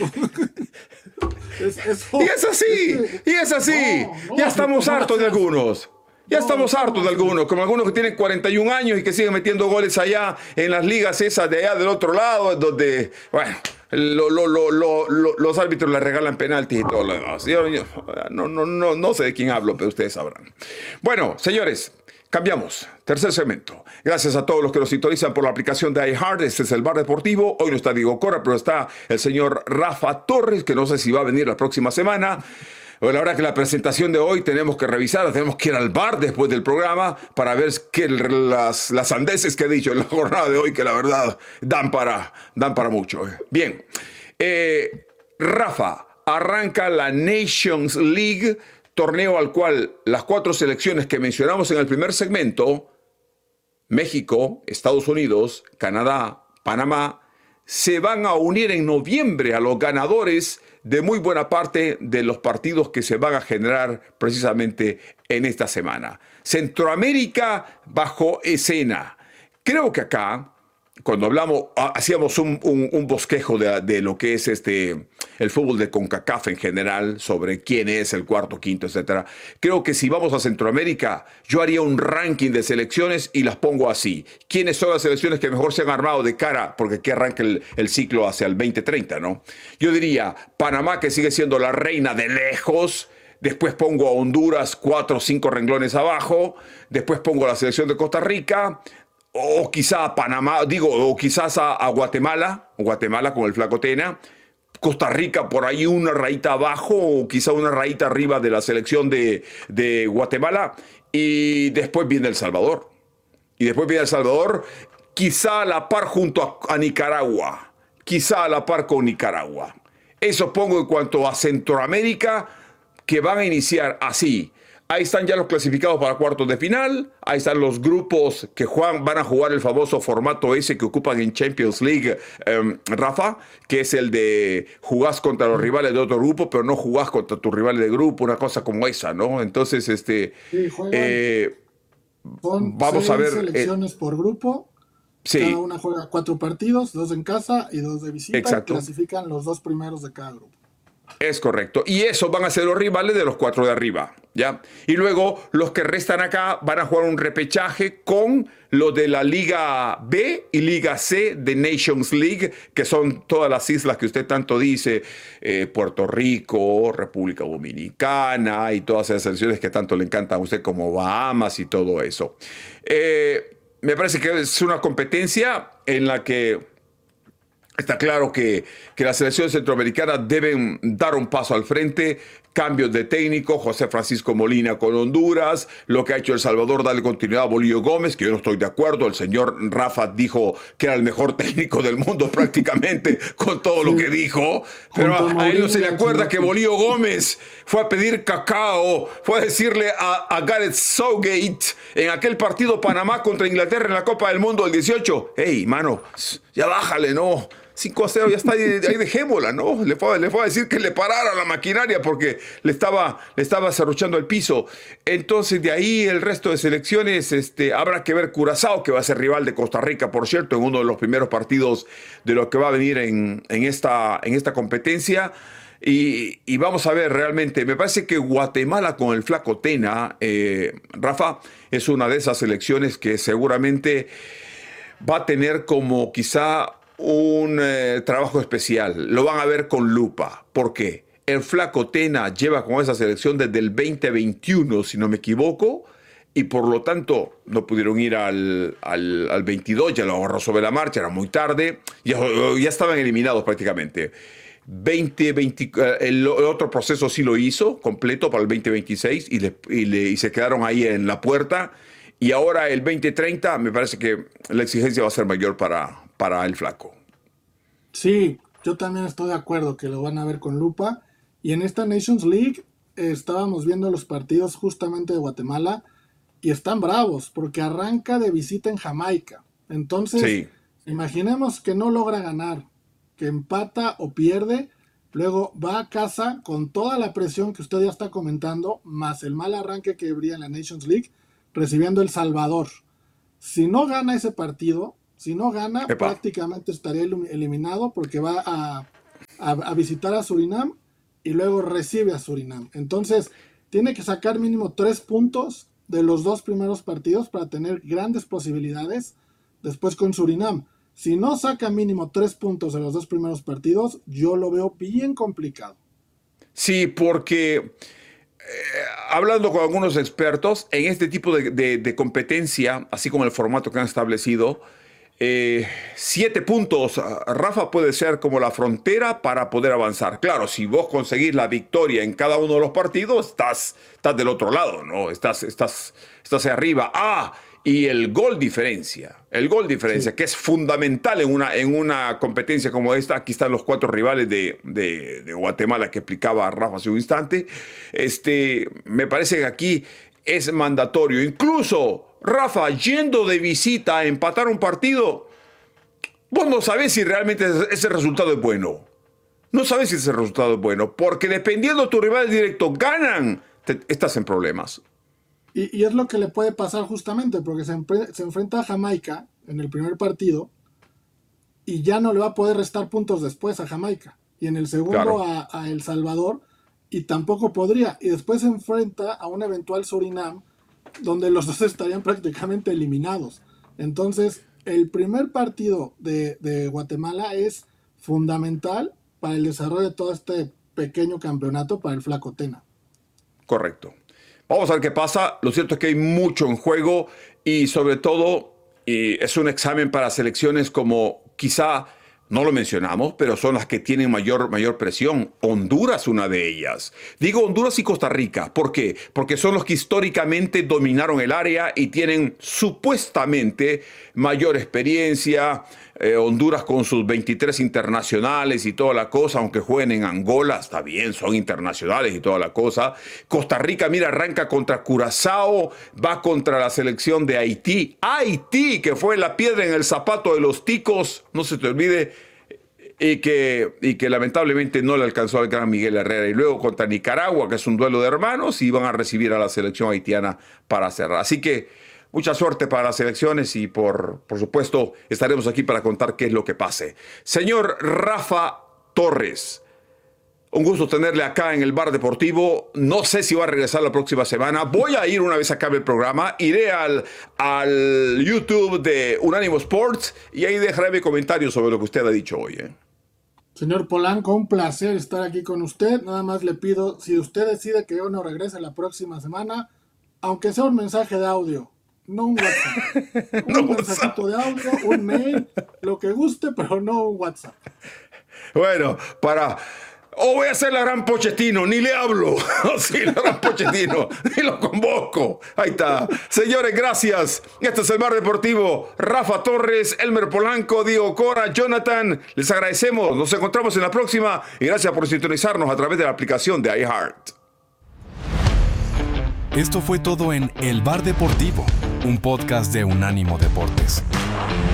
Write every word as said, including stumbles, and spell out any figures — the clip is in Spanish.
Es, eso, Y es así, es que, y es así. no, no, Ya estamos no, hartos de no, algunos. Ya no, estamos hartos de no, algunos, como algunos que tienen cuarenta y un años y que siguen metiendo goles allá en las ligas esas de allá del otro lado, donde, bueno, lo- lo- lo- lo- lo- los árbitros le regalan penaltis y todo lo demás. Yo- yo- no, no, no, no sé de quién hablo, pero ustedes sabrán. Bueno, señores, cambiamos. Tercer segmento. Gracias a todos los que nos sintonizan por la aplicación de iHeart. Este es el Bar Deportivo. Hoy no está Diego Cora, pero está el señor Rafa Torres, que no sé si va a venir la próxima semana. Bueno, la verdad que la presentación de hoy tenemos que revisarla, tenemos que ir al bar después del programa para ver que las, las sandeces que he dicho en la jornada de hoy, que la verdad dan para, dan para mucho. Bien, eh, Rafa, arranca la Nations League, torneo al cual las cuatro selecciones que mencionamos en el primer segmento, México, Estados Unidos, Canadá, Panamá, se van a unir en noviembre a los ganadores de muy buena parte de los partidos que se van a generar precisamente en esta semana. Centroamérica bajo escena. Creo que acá, cuando hablamos, hacíamos un, un, un bosquejo de, de lo que es este, el fútbol de CONCACAF en general, sobre quién es el cuarto, quinto, etcétera. Creo que si vamos a Centroamérica, yo haría un ranking de selecciones y las pongo así. ¿Quiénes son las selecciones que mejor se han armado de cara? Porque aquí arranca el, el ciclo hacia el veinte treinta, ¿no? Yo diría Panamá, que sigue siendo la reina de lejos. Después pongo a Honduras cuatro o cinco renglones abajo. Después pongo a la selección de Costa Rica. O quizá a Panamá, digo, o quizás a, a Guatemala, Guatemala con el Flaco Tena, Costa Rica por ahí una rayita abajo, o quizá una rayita arriba de la selección de, de Guatemala, y después viene El Salvador. Y después viene El Salvador, quizá a la par junto a, a Nicaragua, quizá a la par con Nicaragua. Eso pongo en cuanto a Centroamérica, que van a iniciar así. Ahí están ya los clasificados para cuartos de final. Ahí están los grupos que juegan, van a jugar el famoso formato ese que ocupan en Champions League, um, Rafa, que es el de jugás contra los rivales de otro grupo, pero no jugás contra tus rivales de grupo, una cosa como esa, ¿no? Entonces, este, sí, juegan, eh, son vamos a seis ver. selecciones Eh, por grupo. Cada sí, una juega cuatro partidos, dos en casa y dos de visita, y exacto. clasifican los dos primeros de cada grupo. Es correcto. Y esos van a ser los rivales de los cuatro de arriba, ¿ya? Y luego los que restan acá van a jugar un repechaje con los de la Liga B y Liga C de Nations League, que son todas las islas que usted tanto dice, eh, Puerto Rico, República Dominicana y todas esas selecciones que tanto le encantan a usted, como Bahamas y todo eso. Eh, me parece que es una competencia en la que está claro que, que las selecciones centroamericanas deben dar un paso al frente. Cambios de técnico, José Francisco Molina con Honduras, lo que ha hecho El Salvador, darle continuidad a Bolillo Gómez, que yo no estoy de acuerdo. El señor Rafa dijo que era el mejor técnico del mundo prácticamente con todo Sí, lo que dijo, pero junto a a, a él no Mourinho se y le acuerda que Ancelotti. Bolillo Gómez fue a pedir cacao, fue a decirle a, a Gareth Southgate en aquel partido Panamá contra Inglaterra en la Copa del Mundo del dieciocho, hey, mano, ya bájale, ¿no? cinco a cero, ya está ahí, ahí dejémosla, ¿no? Le fue, le fue a decir que le parara la maquinaria porque le estaba, le estaba cerruchando el piso. Entonces, de ahí el resto de selecciones, este, habrá que ver Curazao, que va a ser rival de Costa Rica, por cierto, en uno de los primeros partidos de lo que va a venir en, en, esta, en esta competencia. Y, y vamos a ver realmente, me parece que Guatemala con el Flaco Tena, eh, Rafa, es una de esas selecciones que seguramente va a tener como quizá un eh, trabajo especial. Lo van a ver con lupa. ¿Por qué? El Flaco Tena lleva con esa selección desde el veinte veintiuno, si no me equivoco, y por lo tanto no pudieron ir al, al, al veintidós, ya lo agarró sobre la marcha, era muy tarde, ya, ya estaban eliminados prácticamente. veinte veinte, el, el otro proceso sí lo hizo completo para el veinte veintiséis y, le, y, le, y se quedaron ahí en la puerta. Y ahora el veinte treinta me parece que la exigencia va a ser mayor para, para el Flaco. Sí, yo también estoy de acuerdo que lo van a ver con lupa. Y en esta Nations League eh, estábamos viendo los partidos justamente de Guatemala y están bravos porque arranca de visita en Jamaica. Entonces, Sí. imaginemos que no logra ganar, que empata o pierde, luego va a casa con toda la presión que usted ya está comentando, más el mal arranque que habría en la Nations League, recibiendo El Salvador. Si no gana ese partido, si no gana, Epa. prácticamente estaría eliminado porque va a, a, a visitar a Surinam y luego recibe a Surinam. Entonces, tiene que sacar mínimo tres puntos de los dos primeros partidos para tener grandes posibilidades después con Surinam. Si no saca mínimo tres puntos de los dos primeros partidos, yo lo veo bien complicado. Sí, porque eh, hablando con algunos expertos, en este tipo de, de, de competencia, así como el formato que han establecido, eh, siete puntos, Rafa, puede ser como la frontera para poder avanzar. Claro, si vos conseguís la victoria en cada uno de los partidos, estás, estás del otro lado, ¿no? Estás, estás, estás arriba. Ah, y el gol diferencia, el gol diferencia, sí, que es fundamental en una, en una competencia como esta. Aquí están los cuatro rivales de, de, de Guatemala que explicaba Rafa hace un instante. Este, me parece que aquí es mandatorio. Incluso, Rafa, yendo de visita a empatar un partido, vos no sabés si realmente ese resultado es bueno. No sabés si ese resultado es bueno, porque dependiendo de tu rival directo, ganan, te, estás en problemas. Y, y es lo que le puede pasar justamente, porque se, empre- se enfrenta a Jamaica en el primer partido y ya no le va a poder restar puntos después a Jamaica. Y en el segundo Claro. a, a El Salvador, y tampoco podría. Y después se enfrenta a un eventual Surinam, donde los dos estarían prácticamente eliminados. Entonces, el primer partido de, de Guatemala es fundamental para el desarrollo de todo este pequeño campeonato para el Flaco Tena. Correcto. Vamos a ver qué pasa. Lo cierto es que hay mucho en juego y sobre todo y es un examen para selecciones como quizá, no lo mencionamos, pero son las que tienen mayor, mayor presión. Honduras, una de ellas. Digo Honduras y Costa Rica. ¿Por qué? Porque son los que históricamente dominaron el área y tienen supuestamente mayor experiencia. Eh, Honduras con sus veintitrés internacionales y toda la cosa, aunque jueguen en Angola, está bien, son internacionales y toda la cosa. Costa Rica, mira, arranca contra Curazao, va contra la selección de Haití. Haití, que fue la piedra en el zapato de los ticos, no se te olvide, y que, y que lamentablemente no le alcanzó al gran Miguel Herrera. Y luego contra Nicaragua, que es un duelo de hermanos, y van a recibir a la selección haitiana para cerrar. Así que mucha suerte para las elecciones y por, por supuesto estaremos aquí para contar qué es lo que pase. Señor Rafa Torres, un gusto tenerle acá en el Bar Deportivo. No sé si va a regresar la próxima semana. Voy a ir una vez acabe el programa. Iré al, al YouTube de Unánimo Sports y ahí dejaré mi comentario sobre lo que usted ha dicho hoy. ¿eh? Señor Polanco, un placer estar aquí con usted. Nada más le pido, si usted decide que yo no regrese la próxima semana, aunque sea un mensaje de audio, no un WhatsApp. Un No, mensajito de audio, un mail, lo que guste, pero no un WhatsApp. Bueno, para... O voy a hacer la gran Pochettino, ni le hablo. Sí, la gran Pochettino, ni lo convoco. Ahí está. Señores, gracias. Este es el Bar Deportivo. Rafa Torres, Elmer Polanco, Diego Cora, Jonathan. Les agradecemos. Nos encontramos en la próxima. Y gracias por sintonizarnos a través de la aplicación de iHeart. Esto fue todo en El Bar Deportivo, un podcast de Unánimo Deportes.